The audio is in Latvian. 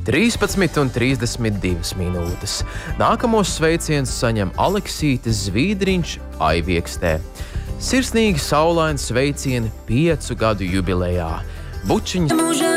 13,32 minūtes. Nākamos sveicienus saņem Aleksītis Zvīdriņš Aiviekstē. Sirsnīgi saulaini sveicieni 5 gadu jubilejā. Bučiņas